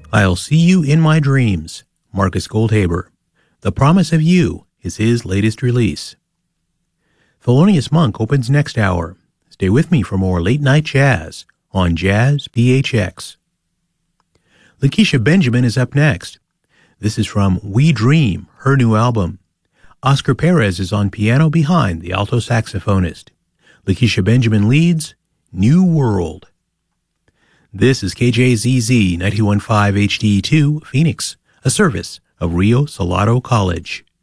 I'll See You in My Dreams, Marcus Goldhaber. The Promise of You is his latest release. Thelonious Monk opens next hour. Stay with me for more late-night jazz on Jazz PHX. Lakeisha Benjamin is up next. This is from We Dream, her new album. Oscar Perez is on piano behind the alto saxophonist. Lakeisha Benjamin leads New World. This is KJZZ 91.5 HD2, Phoenix, a service of Rio Salado College.